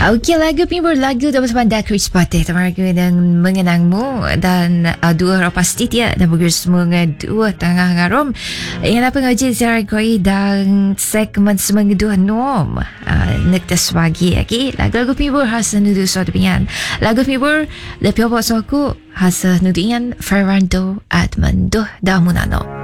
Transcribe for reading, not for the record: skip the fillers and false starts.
Okey, lagu Pibur, lagu bersama Chris Potter Temaga dan mengenangmu. Dan dua orang pasti dia dan bagus semua dua tengah ngarom yang apa ngaji ziarah koi dan segmen semua dua nom nekta swagi lagi lagu Pibur hasa nudu suatu pingan lagu Pibur lebih apa soku hasa nudian Fernando Edmundo Damunano.